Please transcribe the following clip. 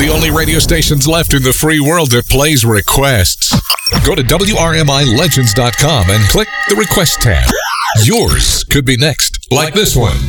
the only radio stations left in the free world that plays requests. Go to WRMILegends.com and click the Request tab. Yours could be next, like this one.